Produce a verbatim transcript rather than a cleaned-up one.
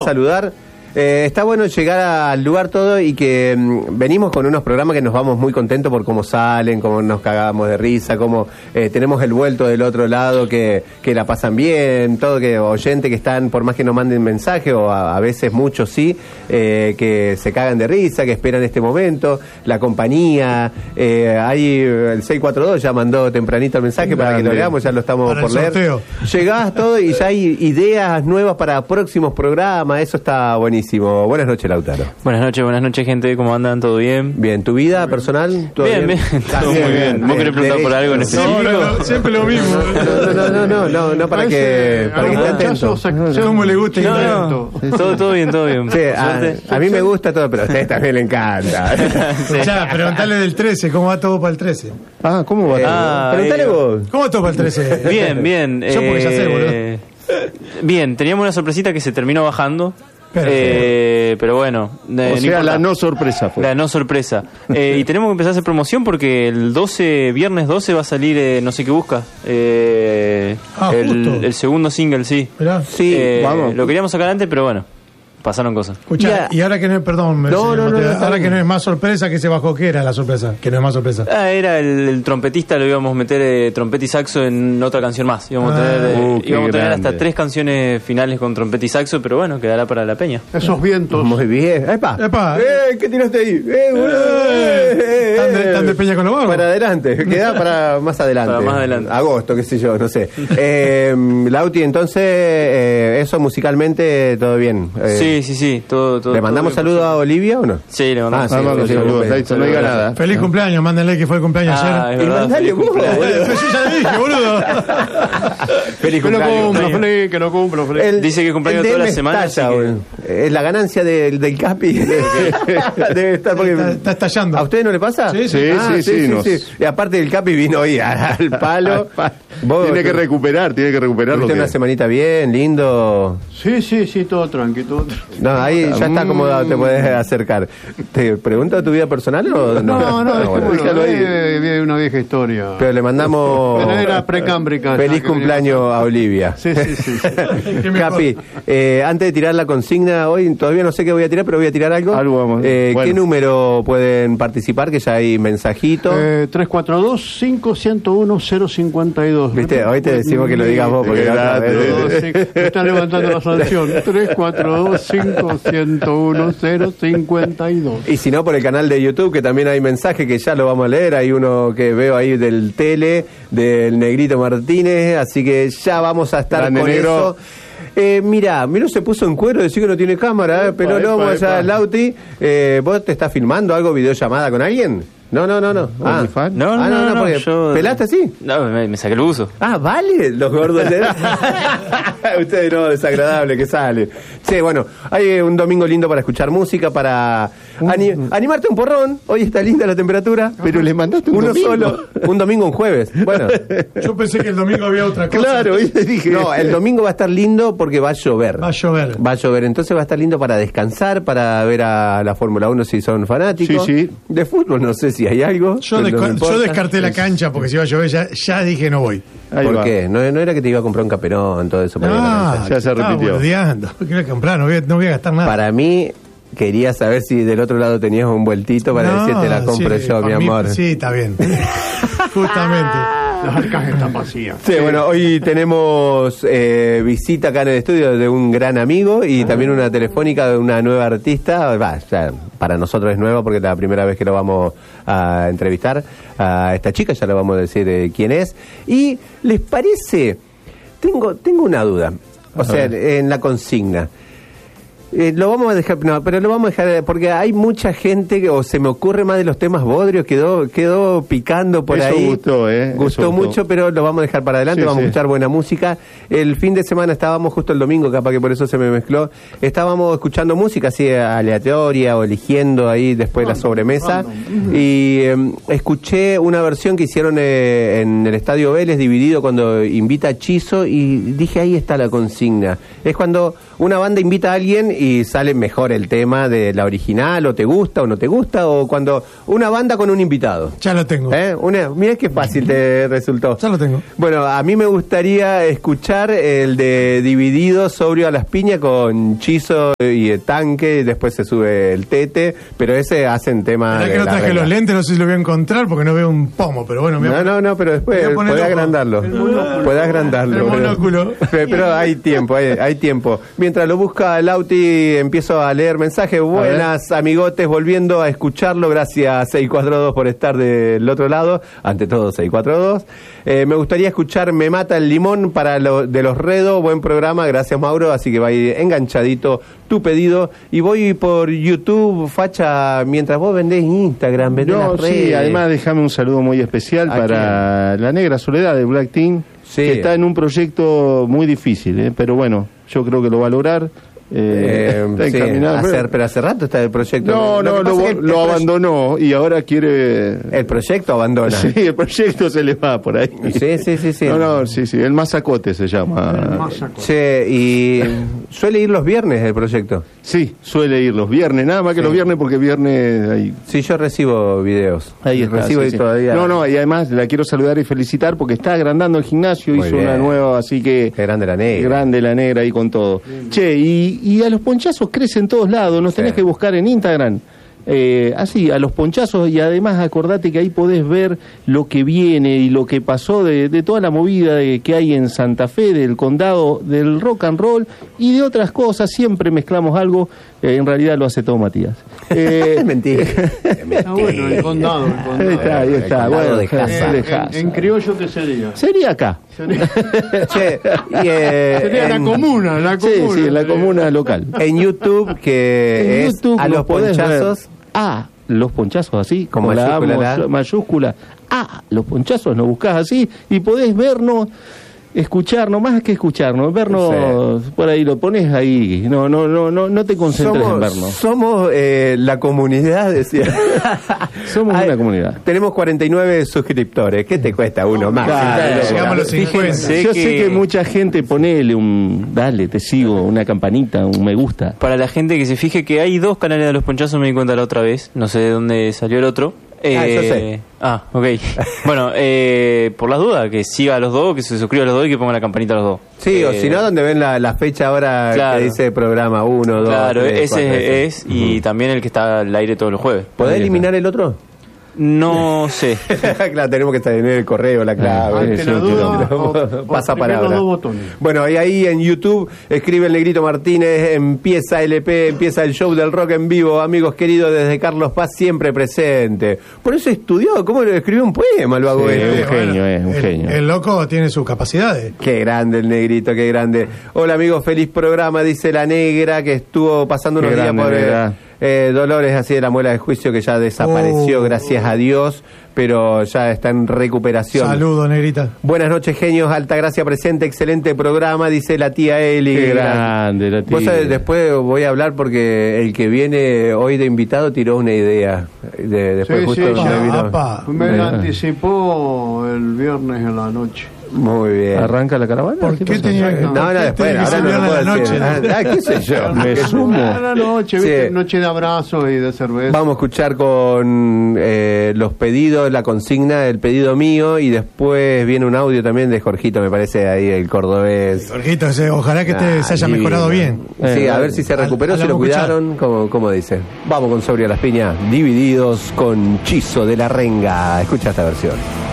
saludar. Eh, está bueno llegar al lugar todo y que mm, venimos con unos programas que nos vamos muy contentos por cómo salen, cómo nos cagamos de risa, cómo eh, tenemos el vuelto del otro lado que, que la pasan bien, todo que oyentes que están, por más que nos manden mensaje, o a, a veces muchos sí, eh, que se cagan de risa, que esperan este momento, la compañía, eh, ahí el seis cuatro dos ya mandó tempranito el mensaje Grande. Para que lo leamos, ya lo estamos para por leer. Sorteo. Llegás todo y ya hay ideas nuevas para próximos programas, eso está buenísimo. Buenas noches, Lautaro. Buenas noches, buenas noches, gente. ¿Cómo andan? ¿Todo bien? Bien. ¿Tu vida personal? ¿Todo bien, bien. bien. Todo muy bien. ¿Vos querés preguntar por algo en específico? No, no, no, siempre lo mismo. No, no, no, no, no, no para que, para que esté atento. ¿Cómo le gusta el no, no. Todo, todo bien, todo bien. Sí, a, a mí me gusta todo, pero a ustedes también le encanta. Sí. Ya, preguntale del trece, ¿cómo va todo para el trece? Ah, ¿cómo va todo? Ah, Preguntale eh, vos. ¿Cómo va todo para el trece? Bien, bien. Yo porque ya sé, boludo. Eh, bien, teníamos una sorpresita que se terminó bajando. Pero, eh, pero bueno, eh, o sea, la no sorpresa fue. La no sorpresa. Eh, y tenemos que empezar a hacer promoción porque el doce, viernes doce va a salir eh, No sé qué busca. Eh, ah, el, el segundo single, sí. ¿Mirá? Sí, eh, vamos. Lo queríamos sacar antes, pero bueno, pasaron cosas. Escuchá, yeah. y ahora que no es, perdón, no, no, no, no, ahora que no es más sorpresa, que se bajó, ¿qué era la sorpresa? Que no es más sorpresa. Ah, era el, el trompetista, lo íbamos a meter eh, trompeta y saxo en otra canción más. Íbamos ah, a tener, eh, uh, íbamos a tener grande. hasta tres canciones finales con trompeta y saxo, pero bueno, quedará para la peña. Esos vientos. Muy bien. ¡Epa! ¡Epa! ¡Eh! ¿Qué tiraste ahí? ¡Eh, boludo! ¡Eh, eh, ¿Están de, están de peña con los vagos? Para adelante. Queda para más adelante. Para más adelante. Agosto, qué sé yo, no sé. eh, Lauti, entonces, eh, eso musicalmente, todo bien. Eh, Sí, sí, sí, todo. todo ¿Le mandamos todo bien, saludos a Olivia o no? Sí, le mandamos Ah, sí, saludos. sí, saludos. Sí, No diga nada. Feliz cumpleaños, mándenle que fue el cumpleaños Ah, ayer. es verdad, mandale feliz vos, cumpleaños. boludo. Pero yo ya le dije, boludo. Feliz Que lo cumpleaños. cumplo, Feliz, que lo cumplo, Feliz. El- Dice que cumpleaños el toda la D M semana, estalla, así que- boludo. Es la ganancia del, del Capi. Debe estar porque... Está, está estallando. ¿A ustedes no le pasa? Sí, sí. Ah, sí, sí, nos- Y aparte el Capi vino hoy al palo. Vos, Tiene que recuperar, tiene que recuperar lo tuviste que... una semanita bien, lindo. Sí, sí, sí, todo tranqui, todo tranqui. No, ahí ya está acomodado, te puedes acercar. ¿Te pregunto tu vida personal o no? No, no, es bueno, bueno, déjalo ahí. es una vieja historia. Pero le mandamos Pero era precámbrica. feliz ya que cumpleaños venía. a Olivia. Sí, sí, sí. sí. Qué mejor. Capi, eh, antes de tirar la consigna hoy, todavía no sé qué voy a tirar, pero voy a tirar algo. Algo vamos. Eh, Bueno. ¿Qué número pueden participar? Que ya hay mensajito. Eh, tres cuatro dos, cinco uno uno, cero cinco dos. Viste, hoy te decimos que lo digas vos, porque la otra vez- Me están levantando la sanción. tres cuatro dos, cinco uno uno, cero cinco dos. Y si no, por el canal de YouTube, que también hay mensaje que ya lo vamos a leer. Hay uno que veo ahí del Tele, del Negrito Martínez. Así que ya vamos a estar Grande, con negro. eso. Eh, mira, Miro se puso en cuero, decir que no tiene cámara, eh, pero no, epa, vamos allá, epa. Lauti. Eh, ¿Vos te estás filmando algo, videollamada con alguien? No, no, no, no. Ah, OnlyFans. No, no, ah, no, no, porque yo- ¿pelaste así? No, me, me saqué el buzo. Ah, vale, los gordos de ustedes no, desagradable que sale. Sí, bueno, hay un domingo lindo para escuchar música, para ani- animarte un porrón. Hoy está linda la temperatura. Pero le mandaste un Uno domingo. solo, un domingo, un jueves. Bueno, Yo pensé que el domingo había otra cosa. Claro, y le dije. no, el domingo va a estar lindo porque va a llover. Va a llover. Va a llover, entonces va a estar lindo para descansar, para ver a la Fórmula uno si son fanáticos. Sí, sí. De fútbol no sé si hay algo. Yo, pero no desca- me importa. yo descarté la cancha porque si iba a llover, ya, ya dije no voy. Ahí ¿Por va. qué? No, no era que te iba a comprar un caperón, todo eso para ir a la Ah, cancha. Ya se estaba repitió. boludeando. ¿Qué voy a comprar? No voy a, no voy a gastar nada. Para mí, quería saber si del otro lado tenías un vueltito para No, decirte la compro sí, yo, por mi mí- amor. Sí, está bien. Justamente. Las arcas están vacías. Sí, bueno, hoy tenemos eh, visita acá en el estudio de un gran amigo y también una telefónica de una nueva artista. Va, ya, para nosotros es nueva porque es la primera vez que lo vamos a entrevistar a esta chica, ya le vamos a decir eh, quién es. Y les parece, tengo, tengo una duda, o sea, en la consigna. Eh, lo vamos a dejar, no, pero lo vamos a dejar porque hay mucha gente que, o se me ocurre más de los temas bodrios, quedó quedó picando por Eso ahí. gustó, ¿eh? Gustó Eso gustó. mucho, pero lo vamos a dejar para adelante, Sí, vamos sí. a escuchar buena música. El fin de semana estábamos, justo el domingo, capaz que por eso se me mezcló, estábamos escuchando música así aleatoria o eligiendo ahí después la sobremesa y eh, escuché una versión que hicieron eh, en el Estadio Vélez, dividido cuando invita a Chizo y dije, ahí está la consigna. Es cuando una banda invita a alguien y sale mejor el tema de la original, o te gusta o no te gusta, o cuando una banda con un invitado. Ya lo tengo. ¿Eh? Una, mirá qué fácil te resultó. Ya lo tengo. Bueno, a mí me gustaría escuchar el de Dividido, Sobrio a las Piñas, con Chizo y el Tanque, y después se sube el Tete, pero ese hacen tema. Es que no traje los lentes, no sé si lo voy a encontrar porque no veo un pomo, pero bueno, me voy a No, no, no, pero después podés agrandarlo. Podés agrandarlo. El monóculo. Pero, pero hay tiempo, hay, hay tiempo. Mientras lo busca Lauti, empiezo a leer mensajes. Buenas, amigotes, volviendo a escucharlo. Gracias, seis cuatro dos, por estar del otro lado. Ante todo, seis cuatro dos. Eh, me gustaría escuchar Me Mata el Limón para lo, de los Redo. Buen programa, gracias, Mauro. Así que va a ir enganchadito tu pedido. Y voy por YouTube, Facha, mientras vos vendés Instagram, vendés No, las redes. sí, además déjame un saludo muy especial ¿A para quién? la Negra Soledad de Black Team, Sí. que está en un proyecto muy difícil, ¿eh? Pero bueno, yo creo que lo va a lograr. Eh, Eh, está sí, encaminado. hacer, pero hace rato está el proyecto. No, no, que lo, pasa es que el lo proye- abandonó y ahora quiere... El proyecto abandona. Sí, el proyecto se le va por ahí. Sí, sí, sí, sí. No, no, sí, sí, el Mazacote se llama. Che, y suele ir los viernes el proyecto. Sí, suele ir los viernes, nada más que Sí. los viernes porque viernes hay... Sí, yo recibo videos. Ahí está, Recibo sí, y sí. todavía. No, no, y además la quiero saludar y felicitar porque está agrandando el gimnasio, Muy hizo bien. una nueva, así que... Qué grande la negra. Grande la negra ahí con todo. Che, y, y a los ponchazos crecen en todos lados, nos tenés Sí. que buscar en Instagram. Eh, así, a los ponchazos, y además acordate que ahí podés ver lo que viene y lo que pasó de, de toda la movida de, que hay en Santa Fe, del condado, del rock and roll y de otras cosas. Siempre mezclamos algo, eh, en realidad lo hace todo Matías. Eh, Mentira. Ah, bueno, el condado, el condado. Ahí está, ahí El está. condado Bueno, de eh, Casa. de En, Casa. en criollo, ¿qué sería? Sería acá. Sería, Che, y, eh, sería la en, comuna, la Sí, comuna. sí, en la sería. comuna local. en YouTube, que En es YouTube a nos los podés ponchazos. ver. Ah, los ponchazos así, Con como la A mayúscula, la A. mayúscula. Ah, los ponchazos nos buscás así y podés vernos, escucharnos, más que escucharnos, vernos por ahí, lo pones ahí. No, no, no, no, no te concentres en Somos, vernos. somos eh, la comunidad, decía. Somos Ay, una comunidad. Tenemos cuarenta y nueve suscriptores. ¿Qué te cuesta uno más? Claro, Sí, llegamos a los cincuenta. Fíjense Yo que, sé que mucha gente ponele un, dale, te sigo, una campanita, un me gusta. para la gente que se fije que hay dos canales de los ponchazos, me di cuenta la otra vez, no sé de dónde salió el otro. Ah, yo sé. Ah, ok. Bueno, eh, por las dudas, que siga a los dos, que se suscriba a los dos y que ponga la campanita a los dos. Sí, o Eh, si no, donde ven la, la fecha ahora Claro. que dice programa uno, dos, Claro, tres, ese cuatro, es, cinco. y también el que está al aire todos los jueves. ¿Podés Ahí eliminar el otro? No sé. Claro, tenemos que tener el correo, la clave. Ante la duda, o- Pasa oprimir palabra. los dos botones. Bueno, y ahí en YouTube escribe el Negrito Martínez, empieza L P, empieza el show del rock en vivo, amigos queridos, desde Carlos Paz siempre presente. Por eso estudió, ¿cómo le escribió un poema el vago Sí, este? un genio, es un el, genio. El loco tiene sus capacidades. Qué grande el Negrito, qué grande. Hola amigos, feliz programa, dice la Negra, que estuvo pasando Qué unos días grande, por eh, Negra. eh, dolores así de la muela de juicio, que ya desapareció, Oh. gracias a Dios, pero ya está en recuperación. Saludos, negrita. Buenas noches, genios, Altagracia presente, excelente programa, dice la tía Eli. Qué grande la tía. Vos sabés, después voy a hablar porque el que viene hoy de invitado tiró una idea. De, después Sí, justo sí, me ya. vino- Apa. Me me- la anticipó el viernes en la noche. Muy bien. ¿Arranca la caravana? ¿Por qué pasó? tenía No, no, por qué después, tiene que ahora ser no lo viernes puedo a la decir. noche? Ah, qué sé yo. Me sumo. A la noche, ¿viste? Sí. Noche de abrazos y de cerveza. Vamos a escuchar con eh, los pedidos, la consigna, el pedido mío, y después viene un audio también de Jorgito, me parece, ahí el cordobés. Jorgito, ese, ojalá que te, Ah, se haya divino. mejorado bien. Sí, Eh, a ver si se al- recuperó, al si lo vamos a escuchar. cuidaron, como, como dice. Vamos con Sobrio a las Piñas, divididos con Chizo de la Renga. Escucha esta versión.